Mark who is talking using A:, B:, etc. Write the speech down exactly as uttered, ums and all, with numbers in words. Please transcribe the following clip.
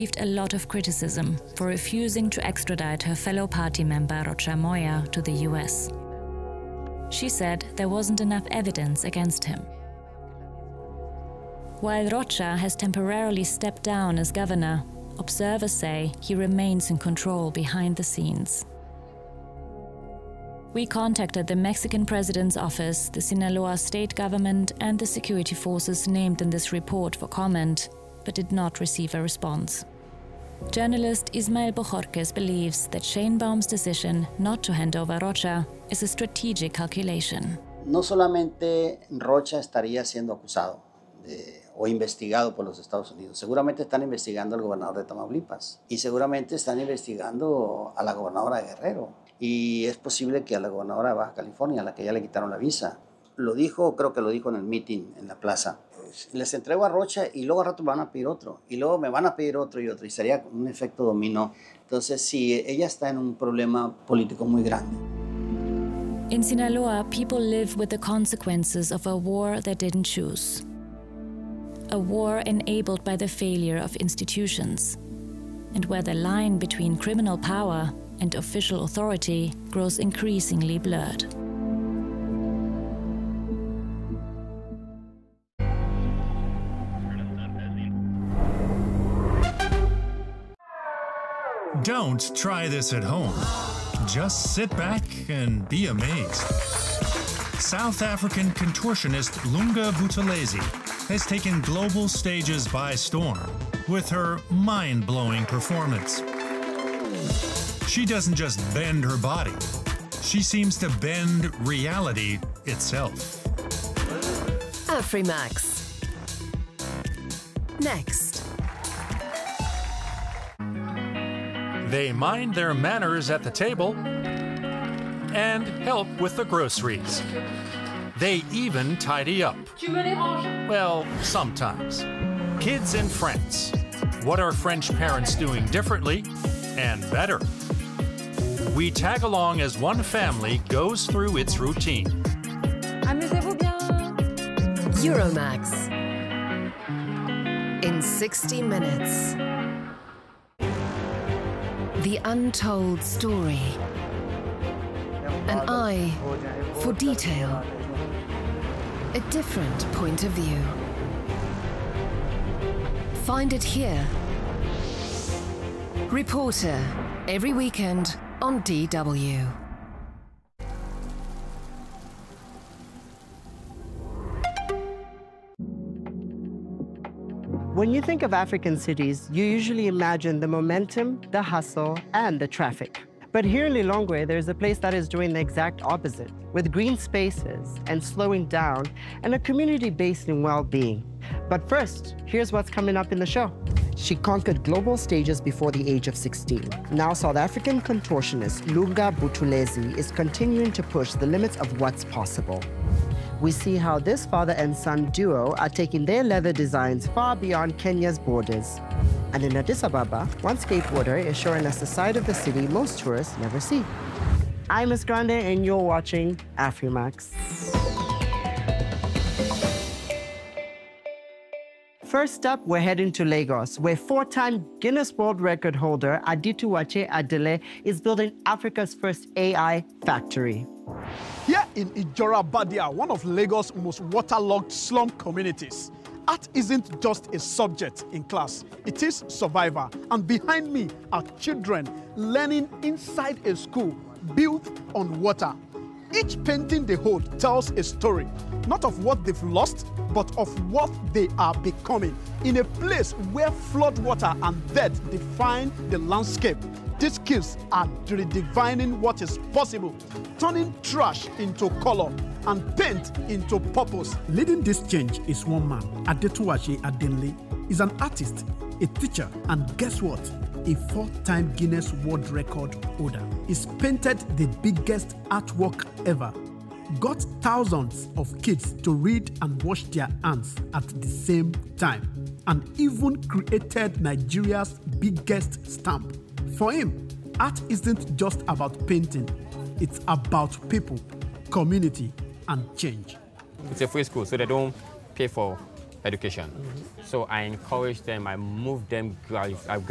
A: received a lot of criticism for refusing to extradite her fellow party member Rocha Moya to the U S. She said there wasn't enough evidence against him. While Rocha has temporarily stepped down as governor, observers say he remains in control behind the scenes. We contacted the Mexican president's office, the Sinaloa state government, and the security forces named in this report for comment, but did not receive a response. Journalist Ismael Bojorquez believes that Sheinbaum's decision not to hand over Rocha is a strategic calculation.
B: No solamente Rocha estaría siendo acusado de, o investigado por los Estados Unidos, seguramente están investigando al gobernador de Tamaulipas y seguramente están investigando a la gobernadora de Guerrero y es posible que a la gobernadora de Baja California, a la que ya le quitaron la visa. Lo dijo, creo que lo dijo en el meeting en la plaza. Les entrego a Rocha y luego a rato me van a pedir otro, y luego me van a pedir otro y otro, y sería un efecto dominó. Entonces, sí, ella está en un problema político muy grande.
A: In Sinaloa, people live with the consequences of a war they didn't choose. A war enabled by the failure of institutions, and where the line between criminal power and official authority grows increasingly blurred.
C: Don't try this at home. Just sit back and be amazed. South African contortionist Lunga Buthelezi has taken global stages by storm with her mind-blowing performance. She doesn't just bend her body, she seems to bend reality itself.
D: Afrimax. Next.
C: They mind their manners at the table and help with the groceries. They even tidy up. Well, sometimes. Kids in France. What are French parents doing differently and better? We tag along as one family goes through its routine.
D: Amusez-vous bien. Euromax. In sixty minutes. The untold story. An eye for detail. A different point of view. Find it here. Reporter, every weekend on D W.
E: When you think of African cities, you usually imagine the momentum, the hustle, and the traffic. But here in Lilongwe, there's a place that is doing the exact opposite, with green spaces and slowing down, and a community based in well-being. But first, here's what's coming up in the show. She conquered global stages before the age of sixteen. Now South African contortionist Lunga Buthelezi is continuing to push the limits of what's possible. We see how this father and son duo are taking their leather designs far beyond Kenya's borders. And in Addis Ababa, one skateboarder is showing us the side of the city most tourists never see. I'm Miss Grande, and you're watching Afrimax. First up, we're heading to Lagos, where four-time Guinness World Record holder Adituwache Adele is building Africa's first A I factory.
F: Here in Ijora Badia, one of Lagos' most waterlogged slum communities, art isn't just a subject in class, it is survivor. And behind me are children learning inside a school built on water. Each painting they hold tells a story, not of what they've lost, but of what they are becoming. In a place where flood water and death define the landscape, these kids are redefining what is possible, turning trash into color and paint into purpose.
G: Leading this change is one man, Adituwache Adele. He's an artist, a teacher, and guess what? A four-time Guinness World Record holder. He's painted the biggest artwork ever, got thousands of kids to read and wash their hands at the same time, and even created Nigeria's biggest stamp. For him, art isn't just about painting, it's about people, community, and change.
H: It's a free school, so they don't pay for education. Mm-hmm. So I encourage them, I move them gradually.